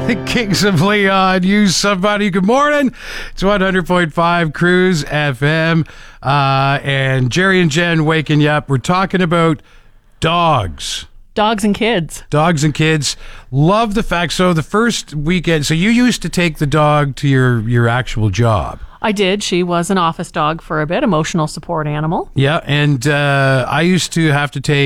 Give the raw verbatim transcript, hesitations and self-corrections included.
Kings of Leon, use somebody. Good morning. It's one hundred point five Cruise F M. Uh, and Jerry and Jen waking you up. We're talking about dogs. Dogs and kids. Dogs and kids. Love the fact. So the first weekend, so you used to take the dog to your, your actual job. I did. She was an office dog for a bit, emotional support animal. Yeah, and uh, I used to have to take